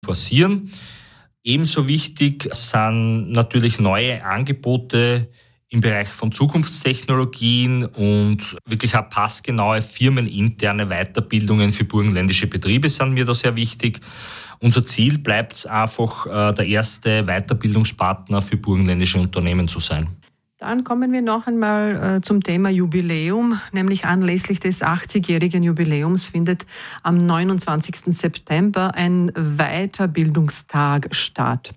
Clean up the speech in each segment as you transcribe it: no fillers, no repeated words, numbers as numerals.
forcieren. Ebenso wichtig sind natürlich neue Angebote im Bereich von Zukunftstechnologien und wirklich auch passgenaue firmeninterne Weiterbildungen für burgenländische Betriebe sind mir da sehr wichtig. Unser Ziel bleibt es einfach, der erste Weiterbildungspartner für burgenländische Unternehmen zu sein. Dann kommen wir noch einmal zum Thema Jubiläum, nämlich anlässlich des 80-jährigen Jubiläums findet am 29. September ein Weiterbildungstag statt.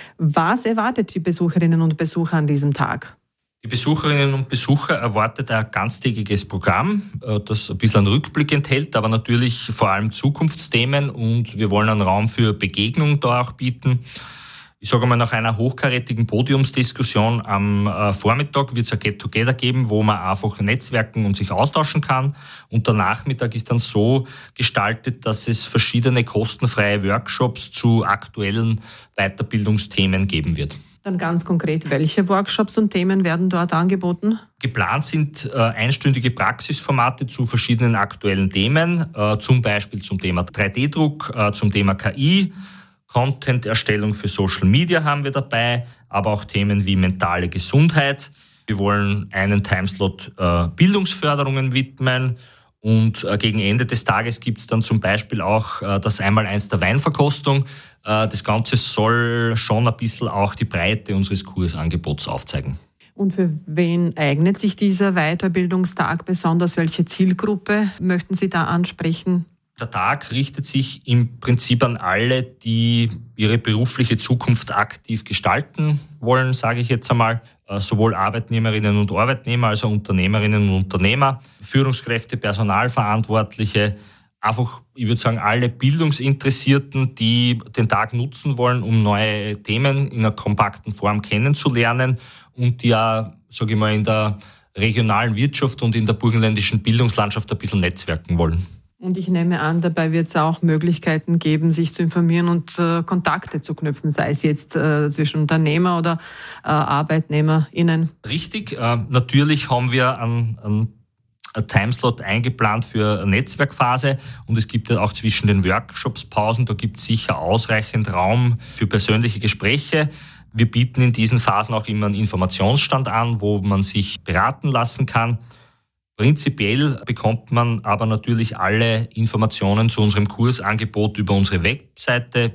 Was erwartet die Besucherinnen und Besucher an diesem Tag? Die Besucherinnen und Besucher erwartet ein ganztägiges Programm, das ein bisschen einen Rückblick enthält, aber natürlich vor allem Zukunftsthemen, und wir wollen einen Raum für Begegnung da auch bieten. Ich sage mal, nach einer hochkarätigen Podiumsdiskussion am Vormittag wird es ein Get-Together geben, wo man einfach netzwerken und sich austauschen kann. Und der Nachmittag ist dann so gestaltet, dass es verschiedene kostenfreie Workshops zu aktuellen Weiterbildungsthemen geben wird. Dann ganz konkret, welche Workshops und Themen werden dort angeboten? Geplant sind einstündige Praxisformate zu verschiedenen aktuellen Themen, zum Beispiel zum Thema 3D-Druck, zum Thema KI, Content-Erstellung für Social Media haben wir dabei, aber auch Themen wie mentale Gesundheit. Wir wollen einen Timeslot Bildungsförderungen widmen. Und gegen Ende des Tages gibt es dann zum Beispiel auch das Einmaleins der Weinverkostung. Das Ganze soll schon ein bisschen auch die Breite unseres Kursangebots aufzeigen. Und für wen eignet sich dieser Weiterbildungstag besonders? Welche Zielgruppe möchten Sie da ansprechen? Der Tag richtet sich im Prinzip an alle, die ihre berufliche Zukunft aktiv gestalten wollen, sage ich jetzt einmal. Sowohl Arbeitnehmerinnen und Arbeitnehmer als auch Unternehmerinnen und Unternehmer, Führungskräfte, Personalverantwortliche, einfach, ich würde sagen, alle Bildungsinteressierten, die den Tag nutzen wollen, um neue Themen in einer kompakten Form kennenzulernen und die ja, sage ich mal, in der regionalen Wirtschaft und in der burgenländischen Bildungslandschaft ein bisschen netzwerken wollen. Und ich nehme an, dabei wird es auch Möglichkeiten geben, sich zu informieren und Kontakte zu knüpfen, sei es jetzt zwischen Unternehmer oder ArbeitnehmerInnen. Richtig. Natürlich haben wir einen Timeslot eingeplant für eine Netzwerkphase, und es gibt ja auch zwischen den Workshops Pausen, da gibt es sicher ausreichend Raum für persönliche Gespräche. Wir bieten in diesen Phasen auch immer einen Informationsstand an, wo man sich beraten lassen kann. Prinzipiell bekommt man aber natürlich alle Informationen zu unserem Kursangebot über unsere Webseite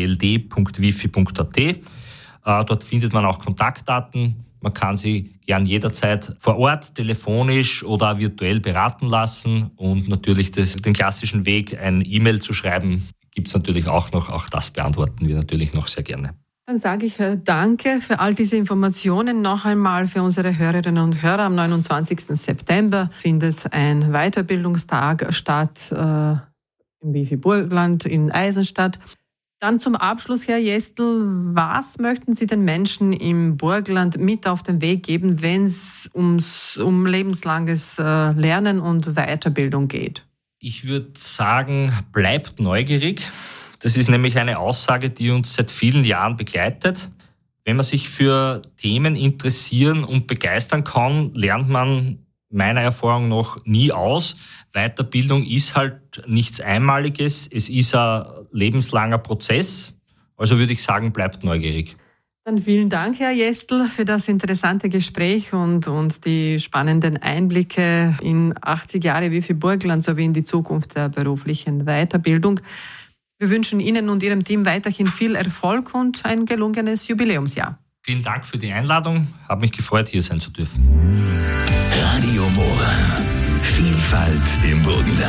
bgld.wifi.at. Dort findet man auch Kontaktdaten. Man kann sie gern jederzeit vor Ort, telefonisch oder virtuell beraten lassen. Und natürlich den klassischen Weg, ein E-Mail zu schreiben, gibt es natürlich auch noch. Auch das beantworten wir natürlich noch sehr gerne. Dann sage ich danke für all diese Informationen. Noch einmal für unsere Hörerinnen und Hörer. Am 29. September findet ein Weiterbildungstag statt im Wifi Burgland in Eisenstadt. Dann zum Abschluss, Herr Jestl, was möchten Sie den Menschen im Burgland mit auf den Weg geben, wenn es um lebenslanges Lernen und Weiterbildung geht? Ich würde sagen, bleibt neugierig. Das ist nämlich eine Aussage, die uns seit vielen Jahren begleitet. Wenn man sich für Themen interessieren und begeistern kann, lernt man meiner Erfahrung nach nie aus. Weiterbildung ist halt nichts Einmaliges. Es ist ein lebenslanger Prozess. Also würde ich sagen, bleibt neugierig. Dann vielen Dank, Herr Jestl, für das interessante Gespräch und die spannenden Einblicke in 80 Jahre Wifi Burgland sowie in die Zukunft der beruflichen Weiterbildung. Wir wünschen Ihnen und Ihrem Team weiterhin viel Erfolg und ein gelungenes Jubiläumsjahr. Vielen Dank für die Einladung. Habe mich gefreut, hier sein zu dürfen. Radio Mora. Vielfalt im Burgenland.